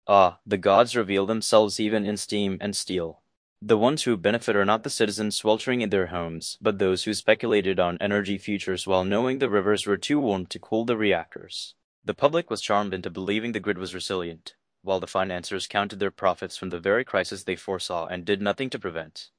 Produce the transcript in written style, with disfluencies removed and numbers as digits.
Ah, the gods reveal themselves even in steam and steel. The ones who benefit are not the citizens sweltering in their homes, but those who speculated on energy futures while knowing the rivers were too warm to cool the reactors. The public was charmed into believing the grid was resilient, while the financiers counted their profits from the very crisis they foresaw and did nothing to prevent.